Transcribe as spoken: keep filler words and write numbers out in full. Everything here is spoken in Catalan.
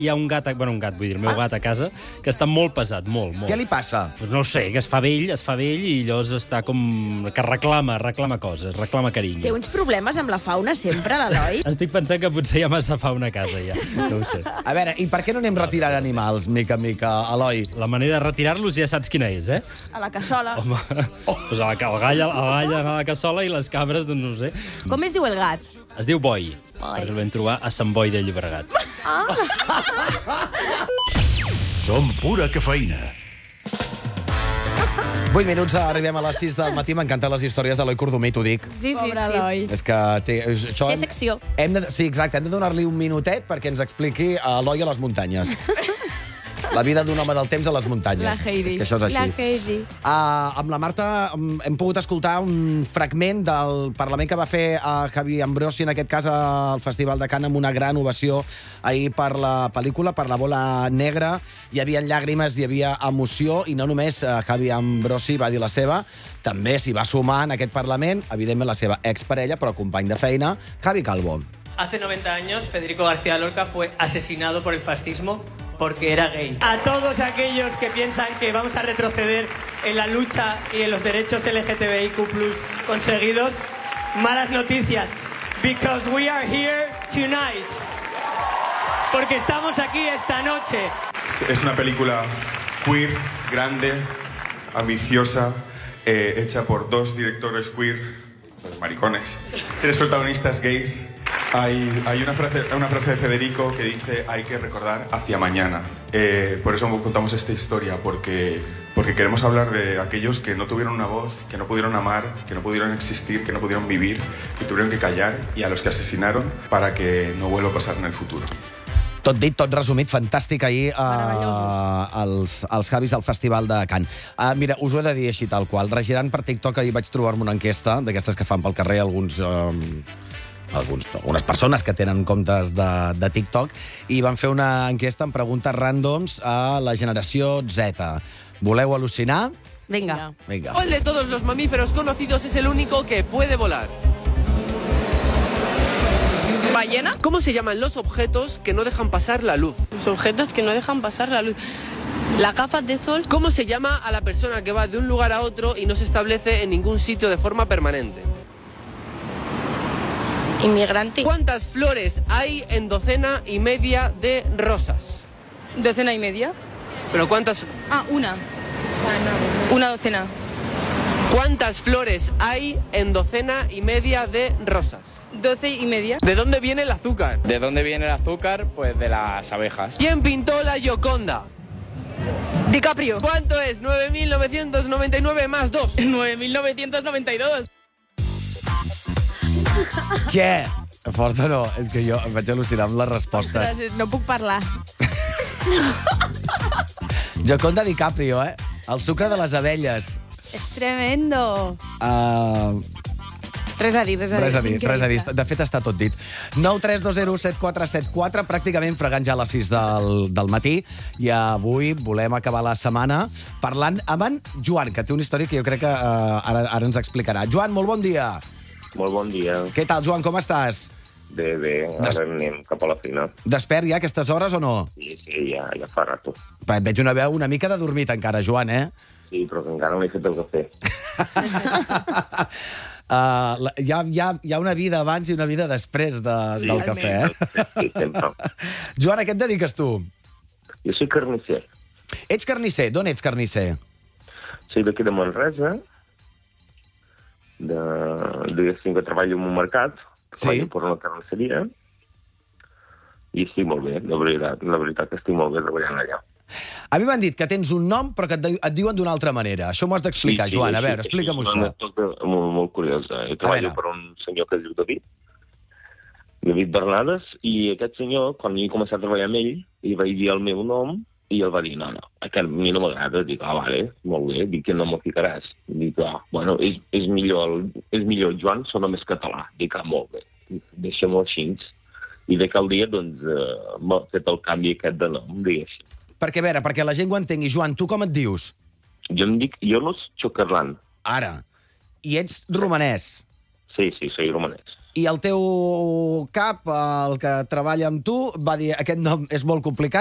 Hi ha un gat, bueno, un gat, vull dir, el meu gat a casa, que està molt pesat, molt, molt. Què li passa? Pues no ho sé, que es fa vell, es fa vell i llavors està com... que reclama, reclama coses, reclama carinyo. Té uns problemes amb la fauna sempre, l'Eloi? Estic pensant que potser hi ha massa fauna a casa, ja. No ho sé. A veure, i per què no anem retirant animals, mica en mica, Eloi? La manera de retirar-los ja saps quina és, eh? A la cassola. Home, oh. pues el, el gall, el gall a la cassola i les cabres, doncs no ho sé. Com es diu el gat? Es diu Boi, perquè el vam trobar a Sant Boi de Llobregat. Ah. Som pura cafeïna. vuit minuts, arribem a les sis del matí. M'encanten les històries d'Eloi Cordomí, t'ho dic. Sí, sí, sí. És que té... Això Té hem- secció. Hem de, sí, exacte, hem de donar-li un minutet perquè ens expliqui a Eloi a les muntanyes. La vida d'un home del temps a les muntanyes. La Heidi. És que això és així. La Heidi. Uh, amb la Marta um, hem pogut escoltar un fragment del Parlament que va fer a Javi Ambrosi, en aquest cas al Festival de Cannes, amb una gran ovació ahir per la pel·lícula, per La bola negra. Hi havia llàgrimes, hi havia emoció, i no només uh, Javi Ambrosi va dir la seva, també s'hi va sumar en aquest Parlament, evidentment la seva exparella, però company de feina, Javi Calvo. Hace noventa años, Federico García Lorca fue asesinado por el fascismo porque era gay. A todos aquellos que piensan que vamos a retroceder en la lucha y en los derechos L G T B I Q plus conseguidos, malas noticias, because we are here tonight. Porque estamos aquí esta noche. Es una película queer, grande, ambiciosa, eh, hecha por dos directores queer, maricones, tres protagonistas gays. Hay, hay una, frase, una frase de Federico que dice: hay que recordar hacia mañana. Eh, por eso contamos esta historia, porque, porque queremos hablar de aquellos que no tuvieron una voz, que no pudieron amar, que no pudieron existir, que no pudieron vivir, que tuvieron que callar, y a los que asesinaron para que no vuelva a pasar en el futuro. Tot dit, tot resumit, fantàstic ahir uh, als, als Javis al Festival de Cannes. Uh, mira, us ho he de dir així tal qual. Regirant per TikTok, ahir vaig trobar-me una enquesta, d'aquestes que fan pel carrer alguns... Uh, alguns, algunes persones que tenen comptes de, de TikTok, i van fer una enquesta amb preguntes ràndoms a la generació Z. Voleu al·lucinar? Vinga. Vinga. ¿Cuál de todos los mamíferos conocidos es el único que puede volar? ¿Ballena? ¿Cómo se llaman los objetos que no dejan pasar la luz? Los objetos que no dejan pasar la luz. Las gafas de sol. ¿Cómo se llama a la persona que va de un lugar a otro y no se establece en ningún sitio de forma permanente? Inmigrante. ¿Cuántas flores hay en docena y media de rosas? ¿Docena y media? ¿Pero cuántas, Ah, una. Una docena. cuántas flores hay en docena y media de rosas? Doce y media. ¿De dónde viene el azúcar? ¿De dónde viene el azúcar? Pues de las abejas. ¿Quién pintó la Gioconda? DiCaprio. ¿Cuánto es nueve mil novecientos noventa y nueve más dos? nueve mil novecientos noventa y dos. Què? Fort o no? És que jo em vaig al·lucinar amb les respostes. No puc parlar. Gioconda DiCaprio, eh? El sucre de les abelles. És tremendo. Uh, Res a dir, res a dir. res a dir, Increïble. res a dir. De fet, està tot dit. nou tres dos zero set quatre set quatre, pràcticament fregant ja a les sis del, del matí. I avui volem acabar la setmana parlant amb en Joan, que té una història que jo crec que uh, ara, ara ens explicarà. Joan, molt bon dia. Molt bon dia. Què tal, Joan, com estàs? Bé, bé, ara Des- anem cap a la feina. Despert ja a aquestes hores o no? Sí, sí, ja, ja fa rato. Va, et veig una veu una mica de dormit encara, Joan, eh? Sí, però que encara no he fet el cafè. Uh, la- hi, ha, hi, ha, hi ha una vida abans i una vida després de, Sí, del cafè, eh? Sí, sempre. Joan, a què et dediques tu? Jo soy carnisser. Ets carnisser. D'on ets carnisser? Soy d'aquí de Manresa. De, diguéssim que treballo en un mercat. Treballo Sí. per una carnisseria. I estic molt bé, la veritat. La veritat que estic molt bé treballant allà. A mi m'han dit que tens un nom, però que et, de- et diuen d'una altra manera. Això m'ho has d'explicar, Sí, sí, Joan. A sí, veure, sí, explica'm-ho és això. una anècdota molt, molt curiosa. Jo treballo veure. per un senyor que es diu David, David Bernades, i aquest senyor, quan jo he començat a treballar amb ell, li vaig dir el meu nom, i ell va dir, no, no, aquest a mi no m'agrada. Dic, ah, vale, molt bé, dic que no m'ho ficaràs. Dic, ah, bueno, és, és, millor, el- és millor Joan, sona més català. Dic, ah, molt bé, deixa-m'ho així. I de aquell dia, doncs, eh, m'ha fet el canvi aquest de nom, diguéssim. Perquè, a veure, perquè la gent ho entengui. Joan, tu com et dius? Jo em dic Ionos Chocarlan. Ara. I ets romanès. Sí, sí, soy romanès. I el teu cap, el que treballa amb tu, va dir aquest nom és molt complicat,